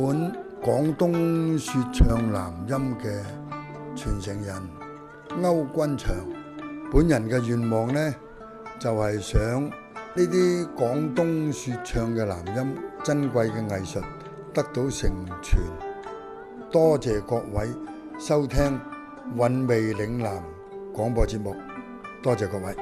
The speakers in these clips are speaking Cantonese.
本廣東說唱南音嘅傳承人歐君祥，本人嘅願望呢，就係想呢啲廣東說唱嘅南音珍貴嘅藝術得到承傳。多謝各位收聽韻味嶺南廣播節目，多謝各位。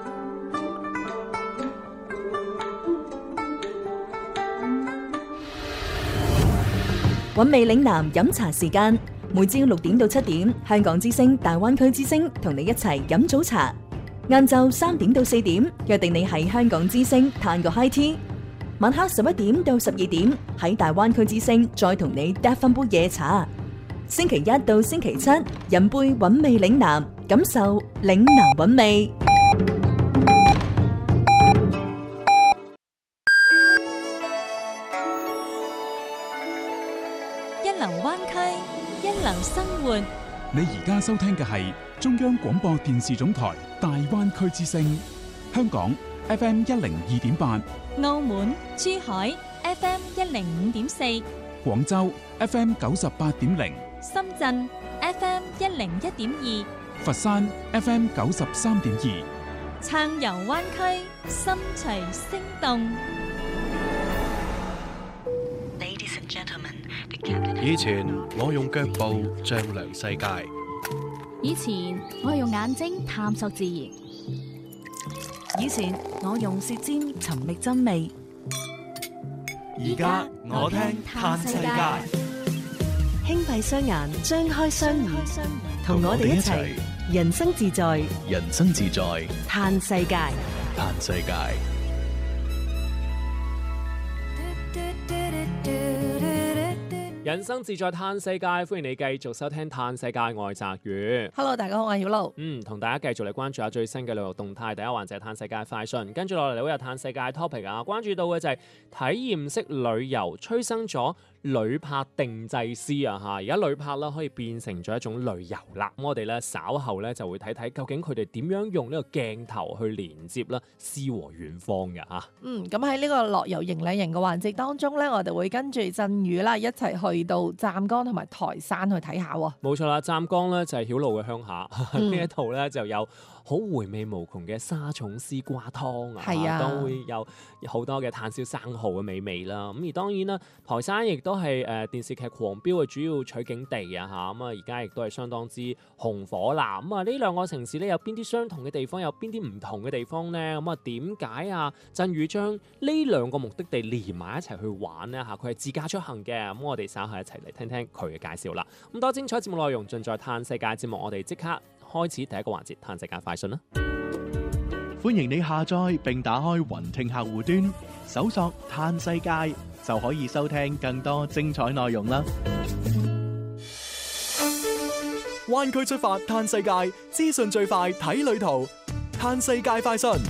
韻味嶺南飲茶時間，每朝6點到7點，香港之聲、大灣區之聲同你一齊飲早茶。晏晝3點到4點，約定你喺香港之聲嘆個 high tea。晚黑11點到12點，喺大灣區之聲再同你嗒翻杯夜茶。星期一到星期七，飲杯韻味嶺南，感受嶺南韻味。 一流灣區，一流生活。 你而家收聽嘅係中央廣播電視總台大灣區之聲，香港 FM 102.8， 澳門、珠海 FM 105.4， 廣州 FM 98.0， 深圳 FM 101.2， 佛山 FM 93.2， 暢遊灣區，心隨聲動。 以前我用腳步丈量世界， 以前我用眼睛探索自然， 以前我用舌尖尋覓真味， 而家我聽嘆世界。 輕閉雙眼，張開雙耳，同我哋一齊人生自在， 人生自在， 嘆世界。 嘆世界。 人生自在嘆世界，歡迎你繼續收聽嘆世界，我係澤宇。 Hello， 大家好，我係曉露。 同大家繼續嚟關注下最新嘅旅遊動態。第一環節係嘆世界快訊，跟住落嚟你會有嘆世界 topic 啊。關注到嘅就係體驗式旅遊催生咗旅拍定製師啊嚇，而家旅拍啦可以變成咗一種旅遊啦。咁我哋咧稍後咧就會睇睇究竟佢哋點樣用呢個鏡頭去連接啦詩和遠方嘅嚇。 咁喺呢個樂遊迎禮人嘅環節當中咧，我哋會跟住振宇啦一齊去到湛江同埋台山去睇下喎。 冇錯啦，湛江咧就係曉露嘅鄉下，呢一度咧就有好回味無窮嘅沙蟲絲瓜湯啊，都會有好多嘅炭燒生蠔嘅美味啦。咁而當然啦，台山亦都係電視劇狂飆嘅主要取景地啊嚇。咁啊而家亦都係相當之紅火啦。咁啊呢兩個城市咧有邊啲相同嘅地方，有邊啲唔同嘅地方呢？咁啊點解啊振宇將呢兩個目的地連埋一齊去玩呢？嚇，佢係自駕出行嘅。咁我哋稍後一齊嚟聽聽佢嘅介紹啦。咁多精彩節目內容盡在嘆世界節目，我哋即刻開始第一個環節，嘆世界快訊啦！ 歡迎你下載並打開雲聽客戶端，搜索嘆世界就可以收聽更多精彩內容啦！ 灣區出發嘆世界，資訊最快睇旅途，嘆世界快訊。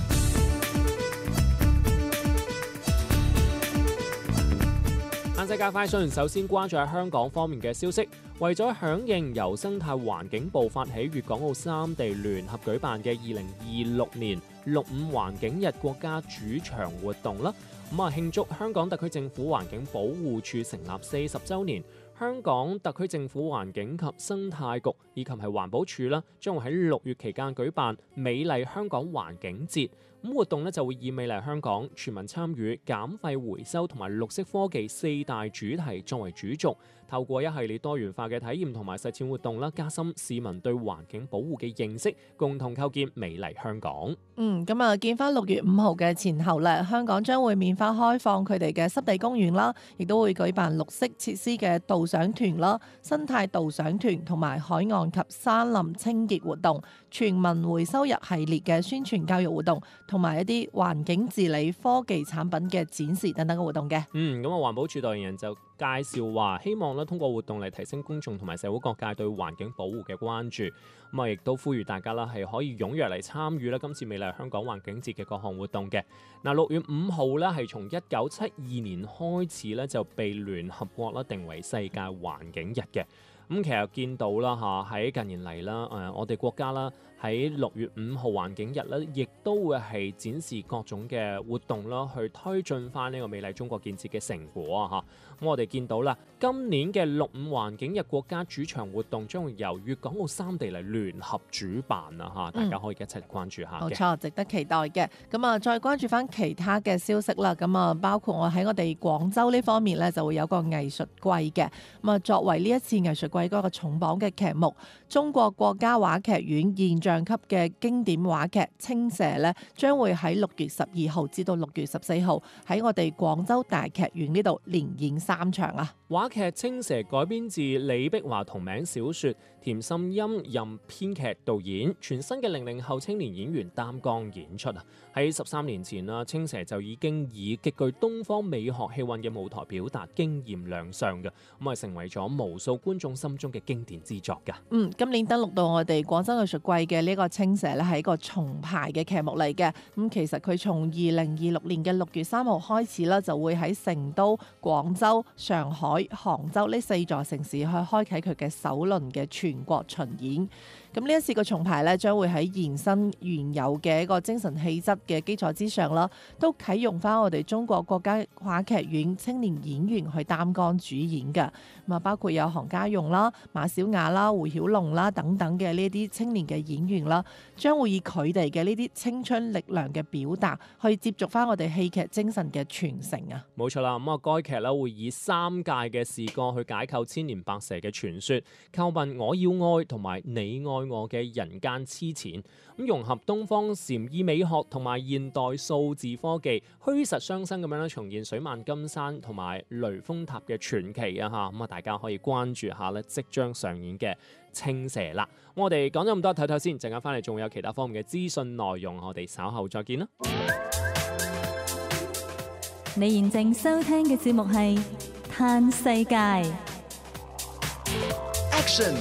嘆世界快訊，首先關注下香港方面嘅消息。為咗響應由生態環境部發起，粵港澳三地聯合舉辦嘅2026年6.5環境日國家主場活動啦，慶祝香港特區政府環境保護署成立40週年。香港特區政府環境及生態局以及係環保署啦，將會喺6月期間舉辦美麗香港環境節。活動咧就會以美麗香港、全民參與、減廢回收同埋綠色科技4大主題作為主軸，透過一系列多元化嘅體驗同埋實踐活動啦，加深市民對環境保護嘅認識，共同構建美麗香港。 見翻6月5號嘅前後咧，香港將會免費開放佢哋嘅濕地公園啦，亦都會舉辦綠色設施嘅導賞團啦、生態導賞團同埋海岸及山林清潔活動、全民回收日系列嘅宣傳教育活動，同埋一啲環境治理科技產品嘅展示等等嘅活動嘅。 環保署代言人就介紹話，希望通過活動嚟提升公眾同埋社會各界對環境保護嘅關注。亦都呼籲大家啦係可以踴躍嚟參與今次美麗香港環境節嘅各項活動嘅。6月5號咧係從1972年開始咧就被聯合國啦定為世界環境日嘅。其實見到啦喺近年嚟啦，我哋國家啦喺6月5號環境日咧，亦都會係展示各種嘅活動啦，去推進翻呢個美麗中國建設嘅成果啊！我哋見到啦，今年嘅6.5環境日國家主場活動將會由粵港澳3地嚟聯合主辦啊！嚇，大家可以一齊嚟關注下嘅。 冇錯，值得期待嘅。咁啊，再關注翻其他嘅消息啦。咁啊，包括我喺我哋廣州呢方面咧，就會有個藝術季嘅。咁啊，作為呢一次藝術季嗰個重磅嘅劇目，中國國家話劇院現象級嘅經典話劇《青蛇》咧，將會喺6月12號至到6月14號喺我哋廣州大劇院呢度連演3場啊！ 話劇《青蛇》改編自李碧華同名小說，田心音任編劇導演，全新嘅00後青年演員擔綱演出啊！喺13年前啦，《青蛇》就已經以極具東方美學氣韻嘅舞台表達經驗亮相嘅，咁啊成為咗無數觀眾心中嘅經典之作㗎。 今年登陸到我哋廣州藝術季嘅呢個《青蛇》咧，係一個重排嘅劇目嚟嘅。其實佢從2026年嘅6月3號開始啦，就會喺成都、廣州、上海、杭州呢4座城市去開啟佢嘅首輪嘅全國巡演。咁呢一次嘅重排咧，將會喺延伸原有嘅一個精神氣質嘅基礎之上啦，都啟用翻我哋中國國家話劇院青年演員去擔綱主演嘅。咁啊，包括有韓家勇啦、馬小雅啦、胡曉龍啦等等嘅呢啲青年嘅演員啦，將會以佢哋嘅呢啲青春力量嘅表達，去接續翻我哋戲劇精神嘅傳承啊！ 冇錯啦，咁啊，該劇咧會以3屆嘅視角去解構千年白蛇嘅傳說，叩問我要愛同埋你愛我嘅人間痴纏，咁融合東方禪意美學同埋現代數字科技，虛實相生咁樣咧重現水漫金山同埋雷峰塔嘅傳奇啊！嚇，咁啊，大家可以關注下咧即將上演嘅青蛇啦。我哋講咗咁多，睇睇先，陣間翻嚟仲有其他方面嘅資訊內容，我哋稍後再見啦。 你現正收聽嘅節目係《嘆世界》。 Action！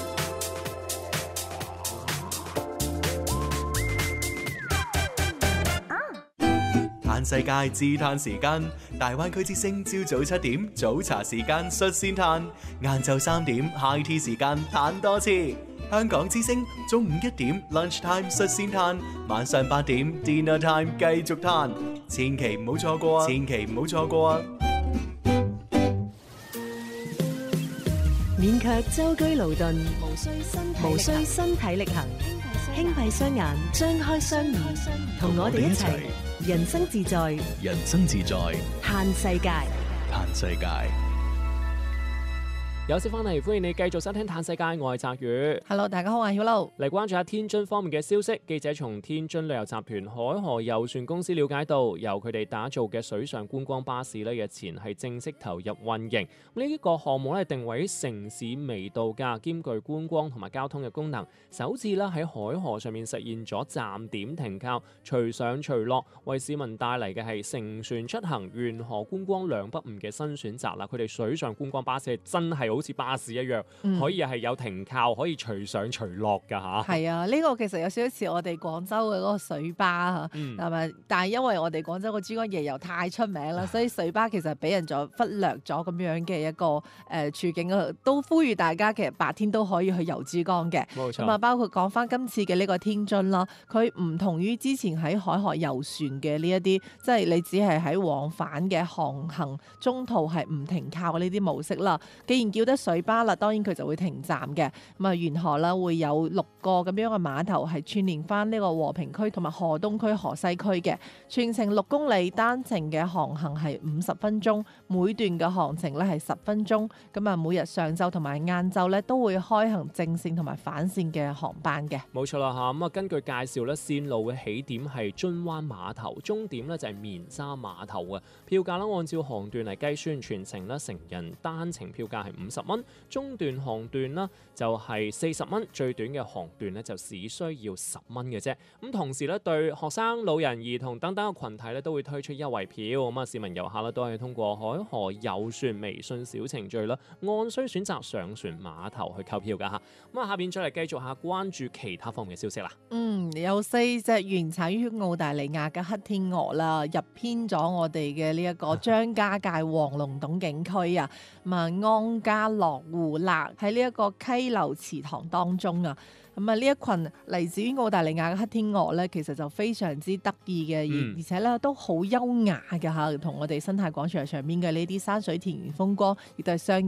嘆世界自嘆時間，大灣區之聲朝早7點早茶時間率先嘆，晏晝3點 high tea 時間嘆多次。香港之聲中午1點 lunch time 率先嘆，晚上8點 dinner time 繼續嘆，千祈唔好錯過啊！千祈唔好錯過啊！ 勉強舟車勞頓，無需身體力行，輕閉雙眼，張開雙耳，同我哋一齊人生自在， 人生自在， 嘆世界， 嘆世界。 有時翻嚟，歡迎你繼續收聽《嘆世界》，我係澤宇。 Hello， 大家好，我係曉露。 嚟關注下天津方面嘅消息。記者從天津旅遊集團海河遊船公司了解到，由佢哋打造嘅水上觀光巴士咧，日前係正式投入運營。呢一個項目咧定位城市微度假，兼具觀光同埋交通嘅功能，首次啦喺海河上面實現咗站點停靠、隨上隨落，為市民帶嚟嘅係乘船出行、沿河觀光兩不誤嘅新選擇啦。佢哋水上觀光巴士係真係好似巴士一樣，可以係有停靠，可以隨上隨落㗎嚇。 係啊，呢個其實有少少似我哋廣州嘅嗰個水巴嚇，係咪？但係因為我哋廣州個珠江夜遊太出名啦，所以水巴其實俾人咗忽略咗咁樣嘅一個處境啊，都呼籲大家其實白天都可以去遊珠江嘅。 冇錯。 咁啊，包括講翻今次嘅呢個天津啦，佢唔同於之前喺海河遊船嘅呢一啲，即係你只係喺往返嘅航行中途係唔停靠嘅呢啲模式啦。既然叫得水巴啦，當然佢就會停站嘅。咁啊，沿河啦會有6個咁樣嘅碼頭係串連翻呢個和平區同埋河東區、河西區嘅，全程6公里，單程嘅航行係50分鐘，每段嘅航程咧係10分鐘。咁啊，每日上晝同埋晏晝咧都會開行正線同埋反線嘅航班嘅。 冇錯啦嚇，咁啊根據介紹咧，線路嘅起點係津灣碼頭，終點咧就係棉沙碼頭嘅。票價咧按照航段嚟計算，全程咧成人單程票價係50蚊，中段航段啦就係40蚊，最短嘅航段咧就只需要10蚊嘅啫。咁同時咧對學生、老人、兒童等等嘅群體咧都會推出優惠票。咁啊市民遊客咧都係通過海河遊船微信小程序啦，按需選擇上船碼頭去購票㗎嚇。咁啊下邊再嚟繼續下關注其他方面嘅消息啦。 有4隻原產於澳大利亞嘅黑天鵝啦，入編咗我哋嘅呢一個張家界黃龍洞景區啊，咁啊安家樂湖啦，喺呢一個溪流池塘當中啊。 咁啊，呢一群嚟自於澳大利亞嘅黑天鵝咧，其實就非常之得意嘅，而且咧都好優雅嘅嚇，同我哋生態廣場上面嘅呢啲山水田園風光，亦都係相